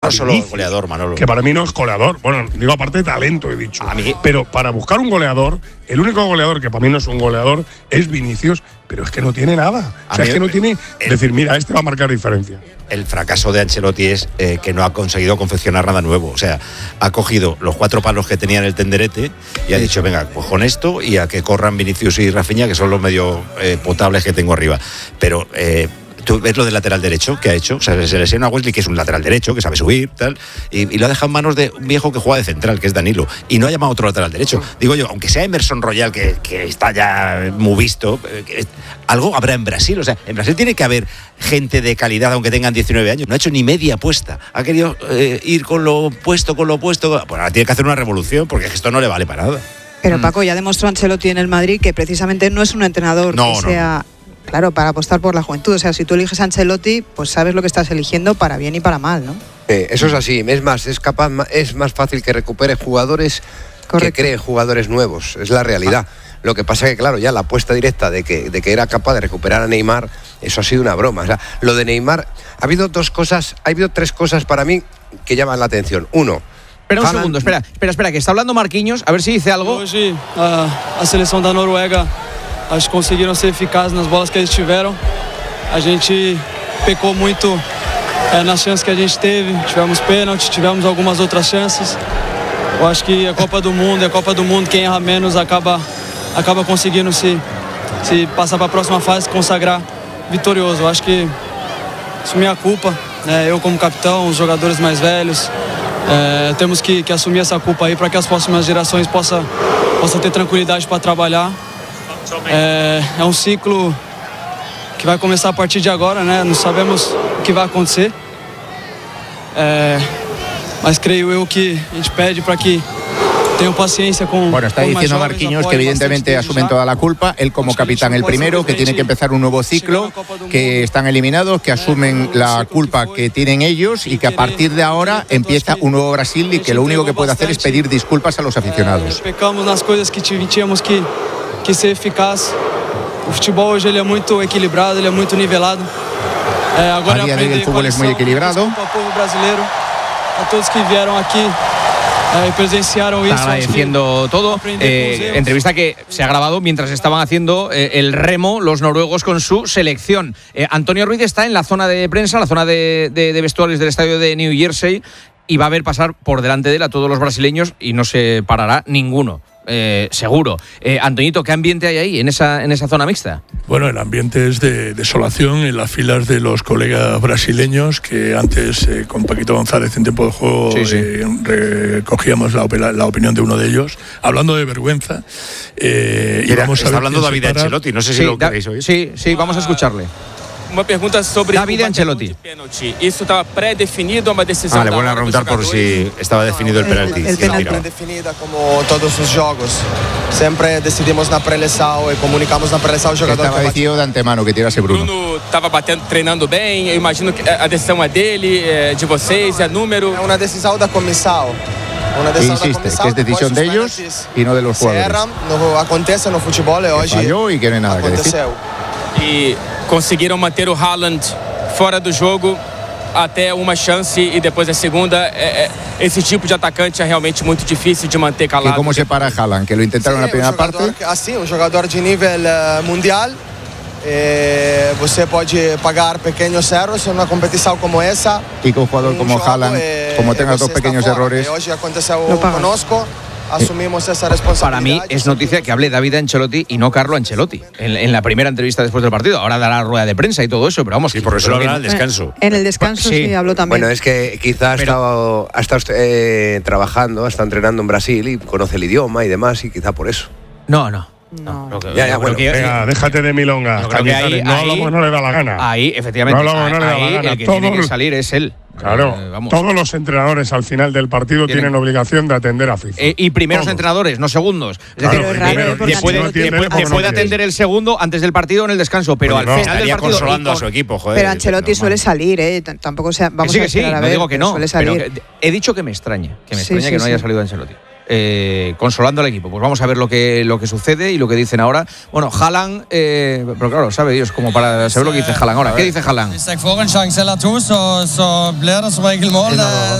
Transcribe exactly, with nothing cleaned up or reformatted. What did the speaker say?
No solo goleador, Manolo. Que para mí no es goleador. Bueno, digo aparte de talento, he dicho. A mí. Pero para buscar un goleador, el único goleador que para mí no es un goleador es Vinicius, pero es que no tiene nada. O sea, es que no tiene. Es decir, mira, este va a marcar diferencia. El fracaso de Ancelotti es eh, que no ha conseguido confeccionar nada nuevo. O sea, ha cogido los cuatro palos que tenía en el tenderete y ha dicho, venga, pues con esto y a que corran Vinicius y Rafinha, que son los medio eh, potables que tengo arriba. Pero. Eh, Tú ves lo del lateral derecho que ha hecho, o sea, se le lesiona a Wesley, que es un lateral derecho, que sabe subir, tal, y, y lo ha dejado en manos de un viejo que juega de central, que es Danilo, y no ha llamado a otro lateral derecho. Digo yo, aunque sea Emerson Royal, que, que está ya muy visto, que, algo habrá en Brasil, o sea, en Brasil tiene que haber gente de calidad, aunque tengan diecinueve años, no ha hecho ni media apuesta, ha querido eh, ir con lo opuesto, con lo opuesto, pues ahora tiene que hacer una revolución, porque esto no le vale para nada. Pero Paco, ya demostró Ancelotti en el Madrid que precisamente no es un entrenador no, que no, sea... No. Claro, para apostar por la juventud. O sea, si tú eliges a Ancelotti, pues sabes lo que estás eligiendo para bien y para mal, ¿no? Eh, eso es así. Es más, es capaz, es más fácil que recupere jugadores Correcto. que cree jugadores nuevos. Es la realidad. Ah. Lo que pasa es que, claro, ya la apuesta directa de que, de que era capaz de recuperar a Neymar, eso ha sido una broma. O sea, lo de Neymar, ha habido dos cosas, ha habido tres cosas para mí que llaman la atención. Uno. Espera un Haaland. segundo, espera, espera, espera, que está hablando Marquinhos, a ver si dice algo. Hoje, a, a seleção da Noruega, acho que conseguiram ser eficazes nas bolas que eles tiveram. A gente pecou muito é, nas chances que a gente teve. Tivemos pênalti, tivemos algumas outras chances. Eu acho que a Copa do Mundo, a Copa do Mundo, quem erra menos acaba, acaba conseguindo se, se passar para a próxima fase, consagrar vitorioso. Eu acho que isso é minha culpa. Né? Eu como capitão, os jogadores mais velhos, é, temos que, que assumir essa culpa aí para que as próximas gerações possam possa ter tranquilidade para trabalhar. É, é um ciclo que vai começar a partir de agora, né? Não sabemos o que vai acontecer, é, mas creio eu que a gente pede para que tengan paciencia con. Bueno, está diciendo Marquinhos que evidentemente asumen toda la culpa, él como capitán el primero, que tiene que empezar un nuevo ciclo, que están eliminados, que asumen la culpa que tienen ellos y que a partir de ahora empieza un nuevo Brasil y que lo único que puede hacer es pedir disculpas a los aficionados. Pecamos nas coisas que tínhamos que que ser eficaz. O futebol hoje ele é muito equilibrado, ele é muito nivelado. É, agora a día de hoy el fútbol es muy equilibrado. Ao povo brasileiro, a todos que vieram aquí eh, presenciaron eso. Está agradeciendo todo. Eh, entrevista que se ha grabado mientras estaban haciendo eh, el remo los noruegos con su selección. Eh, Antonio Ruiz está en la zona de prensa, la zona de, de, de vestuarios del estadio de New Jersey, y va a ver pasar por delante de él a todos los brasileños y no se parará ninguno. Eh, seguro. Eh, Antoñito, ¿qué ambiente hay ahí en esa, en esa zona mixta? Bueno, el ambiente es de desolación en las filas de los colegas brasileños que antes eh, con Paquito González en tiempo de juego sí, sí. Eh, recogíamos la, la opinión de uno de ellos, hablando de vergüenza. Eh, y Era, vamos a está ver hablando David Ancelotti, no sé si sí, lo queréis oír. Sí, sí, vamos a escucharle. Uma pergunta sobre David Ancelotti. Isso estaba predefinido, uma decisão. Ah, le vuelven a preguntar por si estaba definido el penalti. El, el penalti. Definida como todos os jogos. Sempre decidimos na pré-eleição e comunicamos na pré-eleição ao jogador. Estaba decidido de antemano que tirase Bruno. Bruno estava batendo, treinando bem. Eu imagino que a decisão é dele, é de vocês, é número. É uma decisão da comissão. Una e insiste que es decisión de ellos y no de los jugadores. Erran, no acontece no futebol e hoje. Falló y que no hay nada aconteceu. que decir. E conseguiram manter o Haaland fora do jogo até uma chance e depois a segunda. É, é, esse tipo de atacante é realmente muito difícil de manter calado. ¿Y cómo se para Haaland? Que lo intentaron en la primera um jogador, parte. Assim, um jogador de nível uh, mundial. Eh, você pode pagar pequeños erros en una competición como esa. Y con un jugador como Haaland, eh, como tenga dos pequeños errores. Hoy aconteceu conosco. Asumimos esa responsabilidad. Para mí es noticia que hable David Ancelotti y no Carlo Ancelotti en, en la primera entrevista después del partido. Ahora dará rueda de prensa y todo eso, pero vamos. Y por eso lo habla al descanso. En el descanso sí, sí habló también. Bueno, es que quizá ha estado, ha estado eh, trabajando, está entrenando en Brasil y conoce el idioma y demás, y quizá por eso. No, no. No, no que, ya, ya, bueno, que, venga, déjate de milonga. Ahí, no hablamos, no le da la gana. Ahí, efectivamente, no hablamos, no le da ahí, la gana. El que Todo, tiene que salir es él. Claro, eh, todos los entrenadores al final del partido tienen, tienen obligación de atender a FIFA. Eh, y primeros todos. entrenadores, no segundos. Es claro, decir, primero, te puede, no te puede, te puede atender el segundo antes del partido o en el descanso, pero pues al no, final del partido. consolando con, a su equipo, joder. Pero Ancelotti suele salir, ¿eh? Tampoco sea. Vamos que sí, a que sí, a no ver, digo que no. Suele salir. Pero que, he dicho que me extraña, que me sí, extraña sí, que no sí. haya salido Ancelotti. eh, consolando al equipo. Pues vamos a ver lo que, lo que sucede y lo que dicen ahora. Bueno, Haaland, eh, pero claro, sabe Dios, como para saber lo que dice Haaland ahora. ¿Qué dice Haaland?